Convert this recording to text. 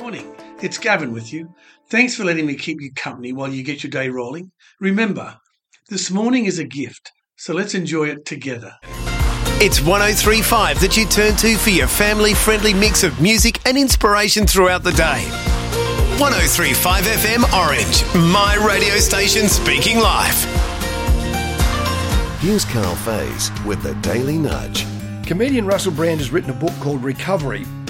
Morning, it's Gavin with you. Thanks for letting me keep you company while you get your day rolling. Remember, this morning is a gift, so let's enjoy it together. It's 103.5 that you turn to for your family-friendly mix of music and inspiration throughout the day. 103.5 FM Orange, my radio station speaking life. Here's Carl Faze with the Daily Nudge. Comedian Russell Brand has written a book called Recovery,